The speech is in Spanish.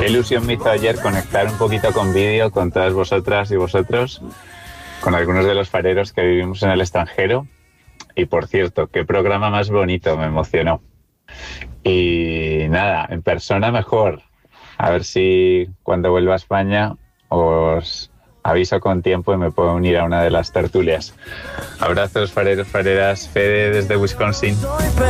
ilusión me hizo ayer conectar un poquito con vídeo con todas vosotras y vosotros, con algunos de los fareros que vivimos en el extranjero. Y por cierto, qué programa más bonito, me emocionó. Y nada, en persona mejor. A ver si cuando vuelva a España os aviso con tiempo y me puedo unir a una de las tertulias. Abrazos, fareros, fareras. Fede desde Wisconsin.